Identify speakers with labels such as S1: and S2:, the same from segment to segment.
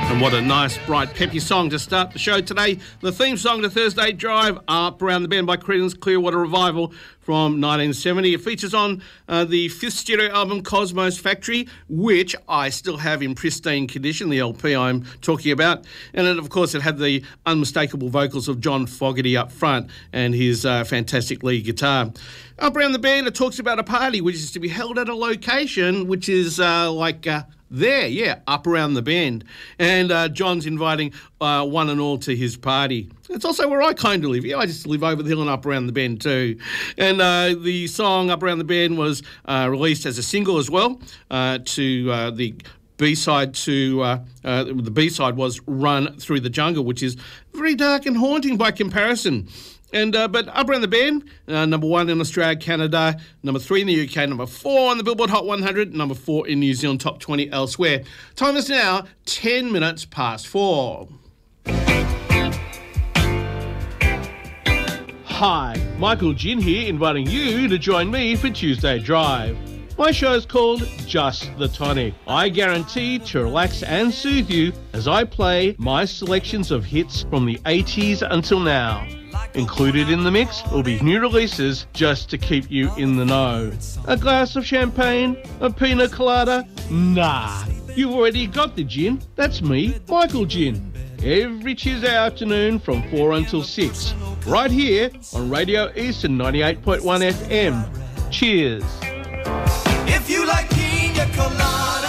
S1: And what a nice, bright, peppy song to start the show today. The theme song to Thursday Drive, Up Around the Bend by Creedence Clearwater Revival from 1970. It features on the fifth studio album Cosmos Factory, which I still have in pristine condition, the LP I'm talking about. And then, of course, it had the unmistakable vocals of John Fogerty up front and his fantastic lead guitar. Up Around the Bend, it talks about a party which is to be held at a location which is up around the bend. And John's inviting one and all to his party. It's also where I kind of live. Yeah, I just live over the hill and up around the bend too. And the song Up Around the Bend was released as a single as well to the B-side to the B-side was Run Through the Jungle, which is very dark and haunting by comparison. And but Up Around the Bend, number 1 in Australia, Canada, number 3 in the UK, number 4 on the Billboard Hot 100, number 4 in New Zealand, top 20 elsewhere. Time is now 10 minutes past 4. Hi, Michael Ginn here, inviting you to join me for Tuesday Drive. My show is called Just the Tonic. I guarantee to relax and soothe you as I play my selections of hits from the 80s until now. Included in the mix will be new releases just to keep you in the know. A glass of champagne? A pina colada? Nah, you've already got the gin. That's me, Michael Ginn. Every Tuesday afternoon from 4 until 6. Right here on Radio Eastern 98.1 FM. Cheers.
S2: If you like pina coladas.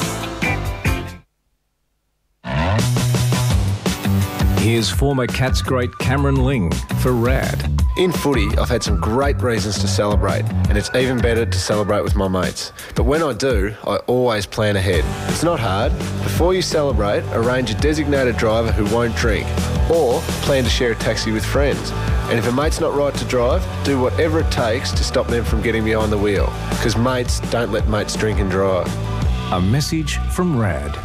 S3: Here's former Cats great Cameron Ling for RAD.
S4: In footy, I've had some great reasons to celebrate, and it's even better to celebrate with my mates. But when I do, I always plan ahead. It's not hard. Before you celebrate, arrange a designated driver who won't drink, or plan to share a taxi with friends. And if a mate's not right to drive, do whatever it takes to stop them from getting behind the wheel, because mates don't let mates drink and drive.
S3: A message from RAD.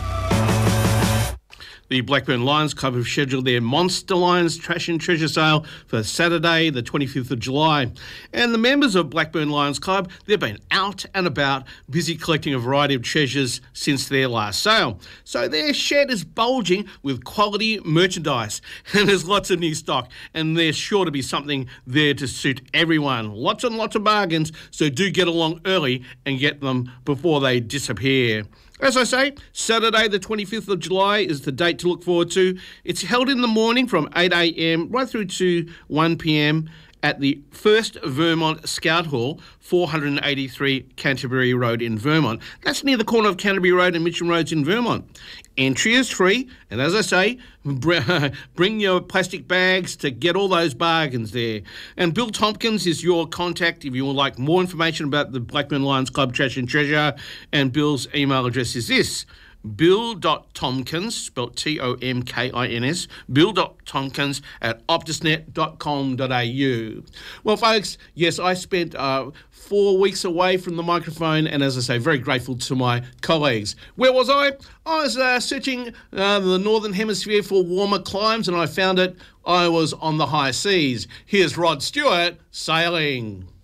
S1: The Blackburn Lions Club have scheduled their Monster Lions Trash and Treasure Sale for Saturday, the 25th of July. And the members of Blackburn Lions Club, they've been out and about, busy collecting a variety of treasures since their last sale. So their shed is bulging with quality merchandise. And there's lots of new stock. And there's sure to be something there to suit everyone. Lots and lots of bargains. So do get along early and get them before they disappear. As I say, Saturday the 25th of July is the date to look forward to. It's held in the morning from 8 a.m. right through to 1 p.m. at the First Vermont Scout Hall, 483 Canterbury Road in Vermont. That's near the corner of Canterbury Road and Mitcham Roads in Vermont. Entry is free, and as I say, bring your plastic bags to get all those bargains there. And Bill Tompkins is your contact if you would like more information about the Blackburn Lions Club Trash and Treasure. And Bill's email address is this: bill.tompkins, spelled Tomkins, bill.tompkins at optusnet.com.au. Well, folks, yes, I spent 4 weeks away from the microphone, and as I say, very grateful to my colleagues. Where was I? I was searching the Northern Hemisphere for warmer climes, and I found it. I was on the high seas. Here's Rod Stewart sailing.